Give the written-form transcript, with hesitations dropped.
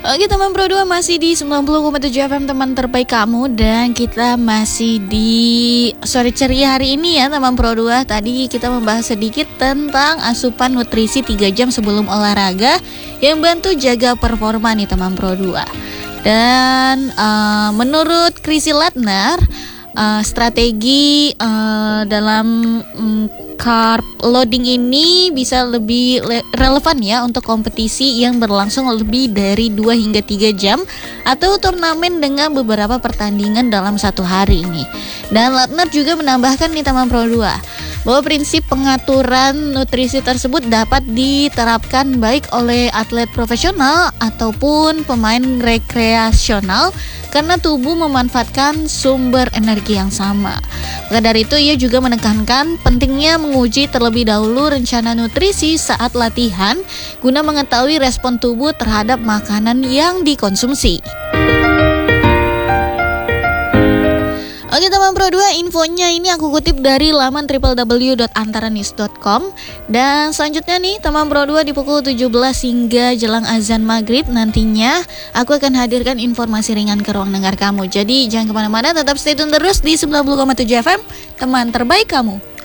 Oke teman Pro 2 masih di 90,7 FM teman terbaik kamu. Dan kita masih di sore ceria hari ini ya teman Pro 2. Tadi kita membahas sedikit tentang asupan nutrisi 3 jam sebelum olahraga yang bantu jaga performa nih teman Pro 2. Dan menurut Chrissy Ladner, strategi dalam carb loading ini bisa lebih relevan ya untuk kompetisi yang berlangsung lebih dari 2 hingga 3 jam atau turnamen dengan beberapa pertandingan dalam satu hari ini. Dan Ladner juga menambahkan nih teman Pro 2 bahwa prinsip pengaturan nutrisi tersebut dapat diterapkan baik oleh atlet profesional ataupun pemain rekreasional karena tubuh memanfaatkan sumber energi yang sama. Maka dari itu ia juga menekankan pentingnya menguji terlebih dahulu rencana nutrisi saat latihan guna mengetahui respon tubuh terhadap makanan yang dikonsumsi. Oke teman Pro 2, infonya ini aku kutip dari laman www.antaranews.com. Dan selanjutnya nih teman Pro 2, di pukul 17 hingga jelang azan maghrib nantinya aku akan hadirkan informasi ringan ke ruang dengar kamu. Jadi jangan kemana-mana, tetap stay tune terus di 90,7 FM, teman terbaik kamu.